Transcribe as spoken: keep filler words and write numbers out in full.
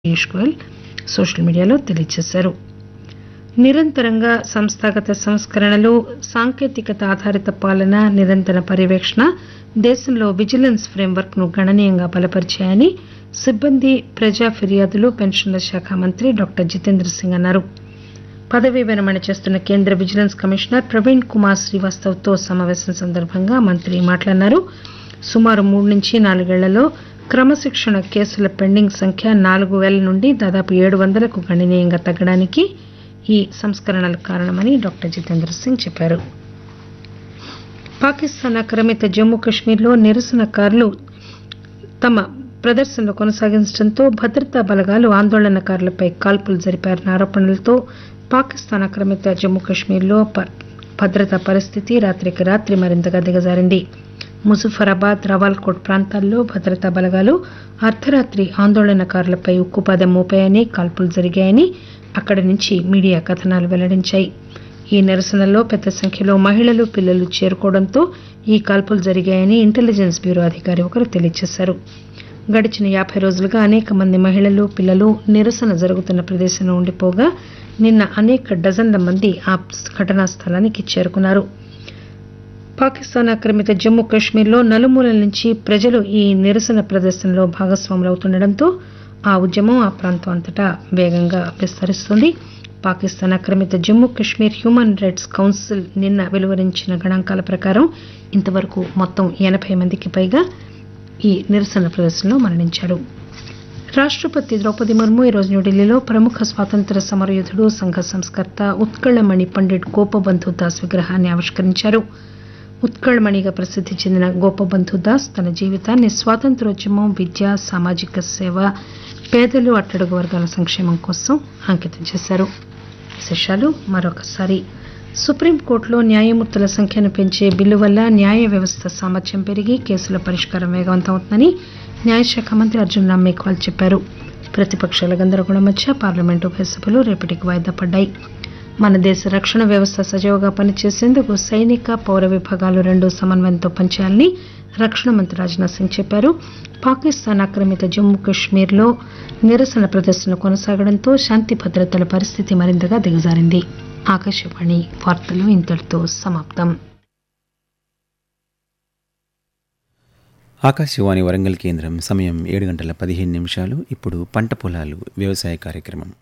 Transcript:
Piyush Goyal social మీడియాలో తెలియజేశారు. నిరంతరంగా సంస్థాగత సంస్కరణలు, సాంకేతికత ఆధారిత పాలన, నిరంతర పర్యవేక్షణ దేశంలో విజిలెన్స్ ఫ్రేమ్వర్క్ ను గణనీయంగా బలపరిచాయని సిబ్బంది, ప్రజా ఫిర్యాదులు, పెన్షన్ల శాఖ మంత్రి డాక్టర్ జితేంద్ర సింగ్ అన్నారు. పదవీ విరమణ చేస్తున్న కేంద్ర విజిలెన్స్ కమిషనర్ ప్రవీణ్ కుమార్ శ్రీవాస్తవ్ తో సమావేశం సందర్భంగా మంత్రి మాట్లాడినారు. సుమారు మూడు నుంచి నాలుగేళ్లలో క్రమశిక్షణ కేసుల పెండింగ్ సంఖ్య నాలుగు పేల నుండి దాదాపు ఏడు వందలకు గణనీయంగా తగ్గడానికి ఈ సంస్కరణలు కారణమని డాక్టర్ జితేంద్ర సింగ్ చెప్పారు. పాకిస్తాన్ ఆక్రమిత జమ్మూ కశ్మీర్లో నిరసనకారులు తమ ప్రదర్శనలు కొనసాగించడంతో భద్రతా బలగాలు ఆందోళనకారులపై కాల్పులు జరిపారన్న ఆరోపణలతో పాకిస్తాన్ ఆక్రమిత జమ్మూ కశ్మీర్లో భద్రతా పరిస్థితి రాత్రికి రాత్రి మరింతగా దిగజారింది. ముజఫరాబాద్, రావల్కోట్ ప్రాంతాల్లో భద్రతా బలగాలు అర్ధరాత్రి ఆందోళనకారులపై ఉక్కుపాదం మోపాయని, కాల్పులు జరిగాయని అక్కడి నుంచి మీడియా కథనాలు వెల్లడించాయి. ఈ నిరసనల్లో పెద్ద సంఖ్యలో మహిళలు, పిల్లలు చేరుకోవడంతో ఈ కాల్పులు జరిగాయని ఇంటెలిజెన్స్ బ్యూరో అధికారి ఒకరు తెలియజేశారు. గడిచిన యాబై రోజులుగా అనేక మంది మహిళలు, పిల్లలు నిరసన జరుగుతున్న ప్రదేశంలో ఉండిపోగా నిన్న అనేక డజన్ల మంది ఆ ఘటనా స్థలానికి చేరుకున్నారు. పాకిస్తాన్ ఆక్రమిత జమ్మూ కశ్మీర్లో నలుమూలల నుంచి ప్రజలు ఈ నిరసన ప్రదర్శనలో భాగస్వాములవుతుండటంతో ఆ ఉద్యమం ఆ ప్రాంతం అంతటా వేగంగా విస్తరిస్తోంది. పాకిస్తాన్ ఆక్రమిత Jammu Kashmir human rights council నిన్న వెలువరించిన గణాంకాల ప్రకారం ఇంతవరకు మొత్తం ఎనబై మందికి పైగా ఈ నిరసన ప్రదర్శనలో మరణించారు. రాష్టపతి ద్రౌపది ముర్ము ఈరోజు న్యూఢిల్లీలో ప్రముఖ స్వాతంత్ర్య సమరయోధుడు, సంఘ సంస్కర్త ఉత్కళమణి పండిట్ గోపబంధు దాస్ విగ్రహాన్ని ఆవిష్కరించారు. ఉత్కళమణిగా ప్రసిద్ది చెందిన గోపబంధు దాస్ తన జీవితాన్ని స్వాతంత్ర్యోద్యమం, విద్య, సామాజిక సేవ, పేదలు, అట్టడుగు వర్గాల సంక్షేమం కోసం అంకితం చేశారు. విశేషాలు మరొకసారి. సుప్రీంకోర్టులో న్యాయమూర్తుల సంఖ్యను పెంచే బిల్లు వల్ల న్యాయ వ్యవస్థ సామర్థ్యం పెరిగి కేసుల పరిష్కారం వేగవంతమవుతుందని న్యాయశాఖ మంత్రి అర్జున్ రామ్ మేఘ్వాల్ చెప్పారు. ప్రతిపక్షాల గందరగోళం మధ్య పార్లమెంటు ఉభయ సభలు రేపటికి వాయిదా పడ్డాయి. మన దేశ రక్షణ వ్యవస్థ సజావుగా పనిచేసేందుకు సైనిక, పౌర విభాగాలు రెండూ సమన్వయంతో పనిచేయాలని రక్షణ మంత్రి రాజ్నాథ్ సింగ్ చెప్పారు. పాకిస్తాన్ ఆక్రమిత జమ్మూ కశ్మీర్లో నిరసన ప్రదర్శన కొనసాగడంతో శాంతి భద్రతల పరిస్థితి మరింతగా దిగజారింది. ఆకాశవాణి వార్తలు ఇంతటితో సమాప్తం. ఆకాశవాణి వరంగల్ కేంద్రం సమయం ఏడు గంటల పదిహేను నిమిషాలు. ఇప్పుడు పంట పొలాలు వ్యవసాయ కార్యక్రమం.